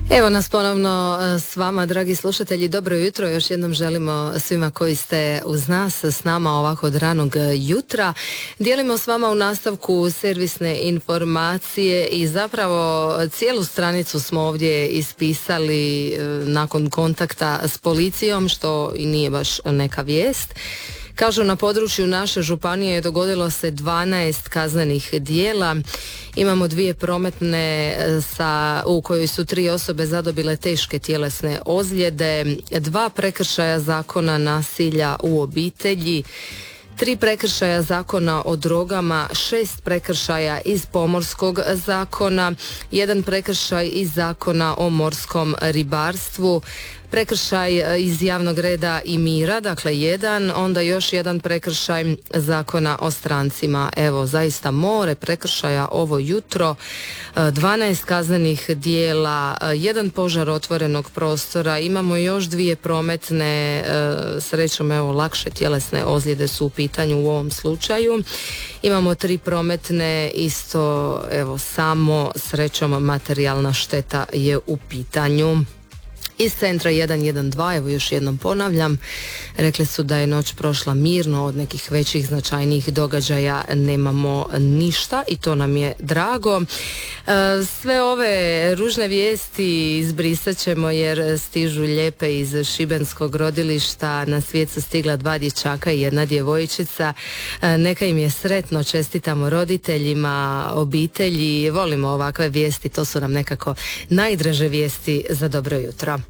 Evo nas ponovno s vama, dragi slušatelji, dobro jutro. Još jednom želimo svima koji ste uz nas, s nama ovako od ranog jutra. Dijelimo s vama u nastavku servisne informacije i zapravo cijelu stranicu smo ovdje ispisali nakon kontakta s policijom, što i nije baš neka vijest. Kažu, na području naše županije dogodilo se 12 kaznenih djela. Imamo 2 prometne u kojoj su 3 osobe zadobile teške tjelesne ozljede, 2 prekršaja zakona nasilja u obitelji, 3 prekršaja zakona o drogama, 6 prekršaja iz pomorskog zakona, 1 prekršaj iz zakona o morskom ribarstvu, prekršaj iz javnog reda i mira, dakle 1, onda još 1 prekršaj zakona o strancima. Evo, zaista more prekršaja ovo jutro, 12 kaznenih djela, 1 požar otvorenog prostora, imamo još 2 prometne, srećom evo lakše tjelesne ozljede su u pitanju u ovom slučaju. Imamo 3 prometne, isto evo samo srećom materijalna šteta je u pitanju. Iz centra 112, evo još jednom ponavljam, rekli su da je noć prošla mirno, od nekih većih značajnijih događaja nemamo ništa i to nam je drago. Sve ove ružne vijesti izbrisat ćemo jer stižu lijepe iz šibenskog rodilišta. Na svijet su stigla 2 dječaka i 1 djevojčica. Neka im je sretno, čestitamo roditeljima, obitelji, volimo ovakve vijesti, to su nam nekako najdraže vijesti za dobro jutro.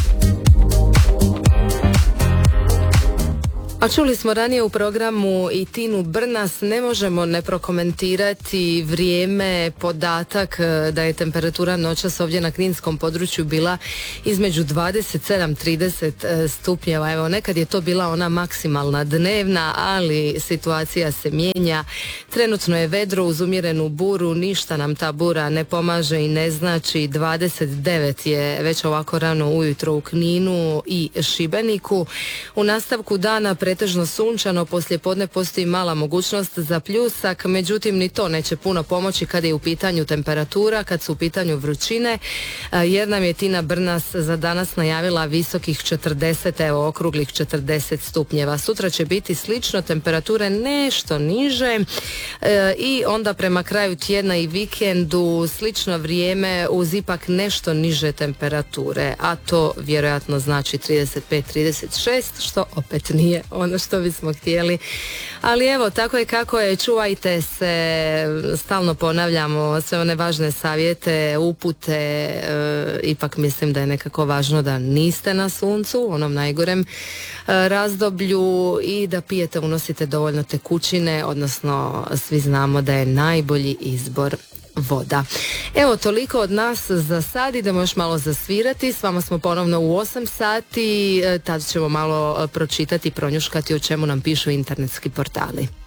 A čuli smo ranije u programu i Tinu Brnas, ne možemo ne prokomentirati vrijeme, podatak da je temperatura noćas ovdje na kninskom području bila između 27-30 stupnjeva. Evo, nekad je to bila ona maksimalna dnevna, ali situacija se mijenja. Trenutno je vedro uz umjerenu buru, ništa nam ta bura ne pomaže i ne znači. 29 je već ovako rano ujutro u Kninu i Šibeniku. U nastavku dana pretežno sunčano, poslijepodne postoji mala mogućnost za pljusak, međutim ni to neće puno pomoći kad je u pitanju temperatura, kad su u pitanju vrućine, jer nam je Tina Brnas za danas najavila visokih 40, evo okruglih 40 stupnjeva. Sutra će biti slično, temperature nešto niže i onda prema kraju tjedna i vikendu slično vrijeme uz ipak nešto niže temperature, a to vjerojatno znači 35-36, što opet nije ono što bismo htjeli. Ali evo, tako je kako je, čuvajte se, stalno ponavljamo sve one važne savjete, upute, ipak mislim da je nekako važno da niste na suncu, u onom najgorem razdoblju, i da pijete, unosite dovoljno tekućine, odnosno svi znamo da je najbolji izbor voda. Evo, toliko od nas za sad, idemo još malo zasvirati, s vama smo ponovno u 8 sati, tad ćemo malo pročitati, pronjuškati o čemu nam pišu internetski portali.